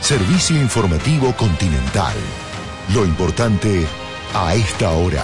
Servicio informativo Continental. Lo importante a esta hora.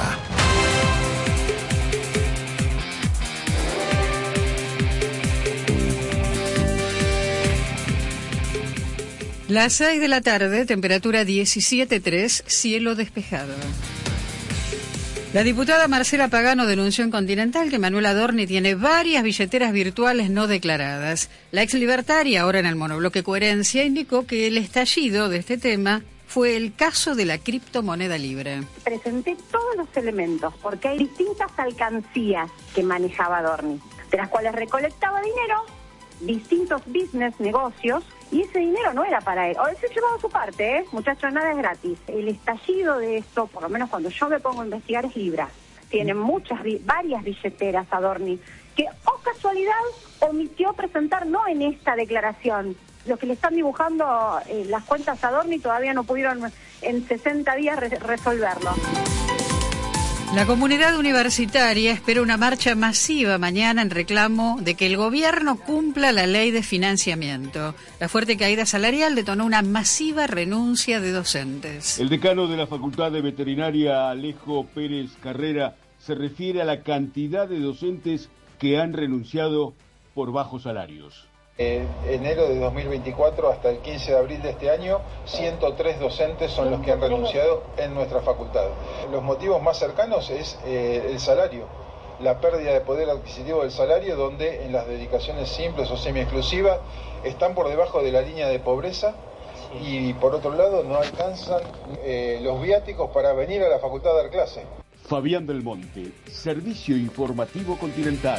Las 6 de la tarde, temperatura 17,3, cielo despejado. La diputada Marcela Pagano denunció en Continental que Manuel Adorni tiene varias billeteras virtuales no declaradas. La ex libertaria, ahora en el monobloque Coherencia, indicó que el estallido de este tema fue el caso de la criptomoneda libre. Presenté todos los elementos, porque hay distintas alcancías que manejaba Adorni, de las cuales recolectaba dinero, distintos business, negocios, y ese dinero no era para él. O él se llevaba su parte, muchachos, nada es gratis. El estallido de esto, por lo menos cuando yo me pongo a investigar, es Libra. Tiene varias billeteras Adorni, que, oh casualidad, omitió presentar no en esta declaración. Los que le están dibujando las cuentas Adorni todavía no pudieron en 60 días resolverlo. La comunidad universitaria espera una marcha masiva mañana en reclamo de que el gobierno cumpla la ley de financiamiento. La fuerte caída salarial detonó una masiva renuncia de docentes. El decano de la Facultad de Veterinaria, Alejo Pérez Carrera, se refiere a la cantidad de docentes que han renunciado por bajos salarios. Enero de 2024 hasta el 15 de abril de este año, 103 docentes son los que han renunciado en nuestra facultad. Los motivos más cercanos es el salario, la pérdida de poder adquisitivo del salario, donde en las dedicaciones simples o semi-exclusivas están por debajo de la línea de pobreza y por otro lado no alcanzan los viáticos para venir a la facultad a dar clase. Fabián Belmonte, Servicio Informativo Continental.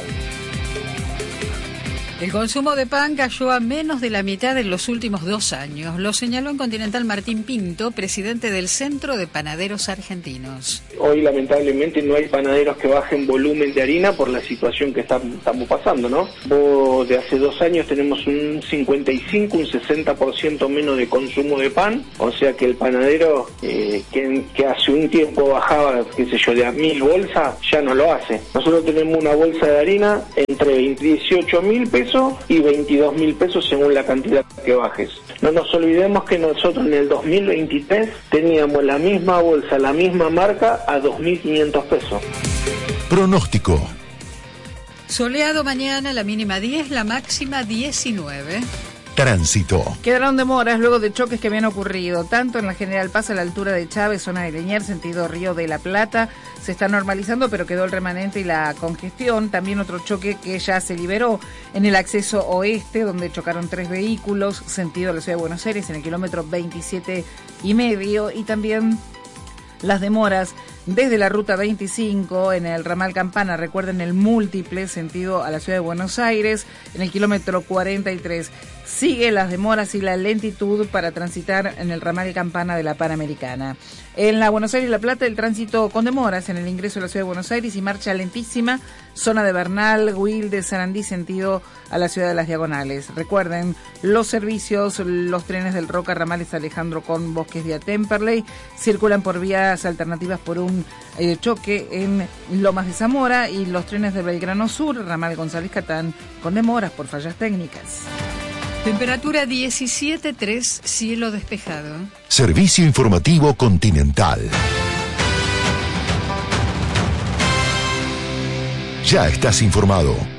El consumo de pan cayó a menos de la mitad en los últimos 2 años. Lo señaló en Continental Martín Pinto, presidente del Centro de Panaderos Argentinos. Hoy lamentablemente no hay panaderos que bajen volumen de harina por la situación que estamos pasando, ¿no? De hace 2 años tenemos un 55, un 60% menos de consumo de pan, o sea que el panadero que hace un tiempo bajaba, qué sé yo, de a 1.000 bolsas, ya no lo hace. Nosotros tenemos una bolsa de harina entre 18.000 pesos y 22.000 pesos según la cantidad que bajes. No nos olvidemos que nosotros en el 2023 teníamos la misma bolsa, la misma marca a 2.500 pesos. Pronóstico. Soleado mañana, la mínima 10, la máxima 19. Tránsito. Quedaron demoras luego de choques que habían ocurrido, tanto en la General Paz a la altura de Chávez, zona de Liniers, sentido Río de la Plata. Se está normalizando, pero quedó el remanente y la congestión. También otro choque que ya se liberó en el acceso oeste, donde chocaron 3 vehículos, sentido a la ciudad de Buenos Aires, en el kilómetro 27,5. Y también las demoras desde la ruta 25 en el ramal Campana, recuerden el múltiple sentido a la ciudad de Buenos Aires, en el kilómetro 43. Sigue las demoras y la lentitud para transitar en el ramal Campana de la Panamericana. En la Buenos Aires y La Plata, el tránsito con demoras en el ingreso a la ciudad de Buenos Aires y marcha lentísima, zona de Bernal, Wilde, Sarandí, sentido a la ciudad de Las Diagonales. Recuerden, los servicios, los trenes del Roca, ramales Alejandro con Bosques vía Temperley, circulan por vías alternativas por un choque en Lomas de Zamora, y los trenes de Belgrano Sur, ramal González Catán, con demoras por fallas técnicas. Temperatura 17,3, cielo despejado. Servicio Informativo Continental. Ya estás informado.